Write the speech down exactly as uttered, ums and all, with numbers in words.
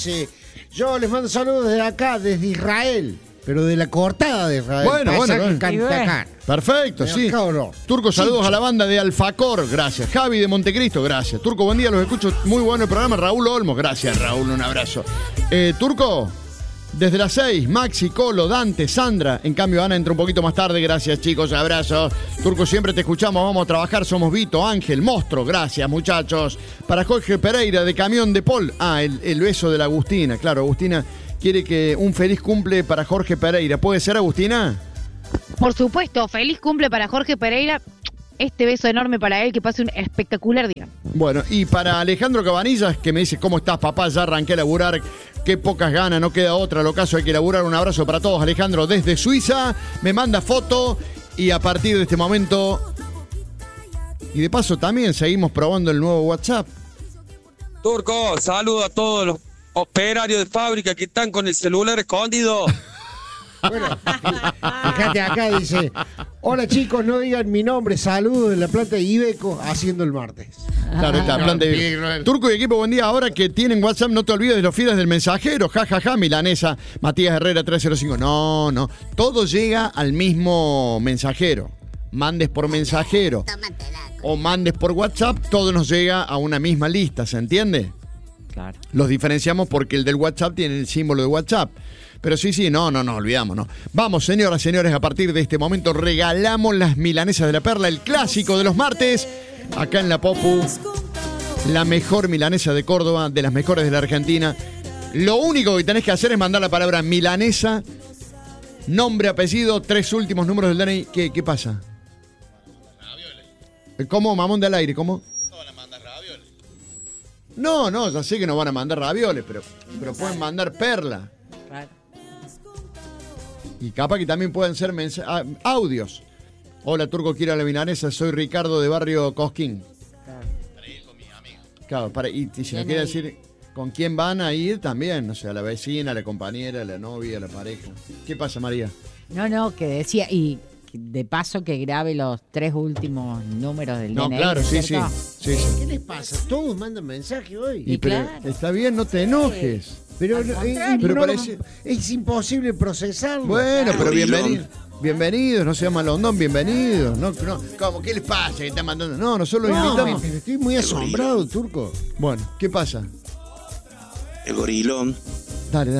Sí, yo les mando saludos desde acá, desde Israel, pero de la cortada de Israel. Bueno, bueno, bueno. Cantacán. Perfecto, sí. No. Turco, saludos Chicho. a la banda de Alfacor, gracias. Javi de Montecristo, gracias. Turco, buen día, los escucho, muy bueno el programa. Raúl Olmos, gracias Raúl, un abrazo. Eh, Turco, desde las seis, Maxi, Colo, Dante, Sandra. En cambio, Ana entra un poquito más tarde, gracias chicos, abrazos. Turco, siempre te escuchamos, vamos a trabajar, somos Vito, Ángel, Monstruo, gracias muchachos. Para Jorge Pereira, de Camión de Paul. Ah, el, el beso de la Agustina, claro, Agustina quiere que un feliz cumple para Jorge Pereira. ¿Puede ser, Agustina? Por supuesto, feliz cumple para Jorge Pereira. Este beso enorme para él, que pase un espectacular día. Bueno, y para Alejandro Cabanillas, que me dice, ¿cómo estás, papá? Ya arranqué a laburar, qué pocas ganas, no queda otra, lo caso hay que laburar. Un abrazo para todos. Alejandro desde Suiza, me manda foto y a partir de este momento, y de paso también seguimos probando el nuevo WhatsApp. Turco, saludo a todos los operarios de fábrica que están con el celular escondido. Bueno, fíjate acá, dice: hola chicos, no digan mi nombre, saludos de la planta de Ibeco haciendo el martes. Claro, está, No, plan de... bien, Turco y equipo, buen día. Ahora que tienen WhatsApp, no te olvides de los fieles del mensajero. Ja, ja, ja, milanesa, Matías Herrera tres cero cinco. No, no, todo llega al mismo mensajero. Mandes por mensajero o mandes por WhatsApp, todo nos llega a una misma lista, ¿se entiende? Claro. Los diferenciamos porque el del WhatsApp tiene el símbolo de WhatsApp. Pero sí, sí, no, no, no, olvidamos, no. Vamos, señoras, señores, a partir de este momento regalamos las milanesas de la Perla, el clásico de los martes, acá en la Popu, la mejor milanesa de Córdoba, de las mejores de la Argentina. Lo único que tenés que hacer es mandar la palabra milanesa, nombre, apellido, tres últimos números del D N I. ¿Qué, qué pasa? ¿Cómo, mamón del aire? ¿Cómo? No van a mandar ravioles. No, no, ya sé que no van a mandar ravioles, pero, pero pueden mandar perla. Claro. Y capaz que también pueden ser mens- ah, audios. Hola, Turco, quiero a la milanesa, soy Ricardo de Barrio Cosquín. Para ir con mis amigos. Claro, para, y, y si nos quiere decir con quién van a ir también, o sea, la vecina, la compañera, la novia, la pareja. ¿Qué pasa, María? No, no, que decía, y de paso que grabe los tres últimos números del No, D N I. claro, sí, sí, ¿cierto? sí, sí. ¿Qué les pasa? Todos mandan mensaje hoy. Y, Y pero claro. está bien, no te enojes. Pero, Al no- contrario. eh, Pero no- parece- es imposible procesarlo. Bueno, pero Gorilón. bienvenidos. Bienvenidos, no sea malondón, bienvenidos. No, no, ¿cómo? ¿Qué les pasa que están mandando? No, nosotros los No, invitamos. pero estoy muy asombrado, Turco. Bueno, ¿qué pasa? El gorilón. Dale, dale.